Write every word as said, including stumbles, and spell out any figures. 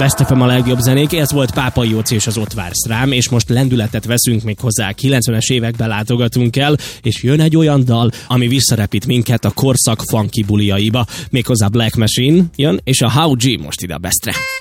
Best ef em a legjobb zenék, ez volt Pápai Jóci és az Ott vársz rám, és most lendületet veszünk még hozzá, a kilencvenes évekbe látogatunk el, és jön egy olyan dal, ami visszarepít minket a korszak funky buliaiba, méghozzá Black Machine jön, és a How G most ide a Bestre.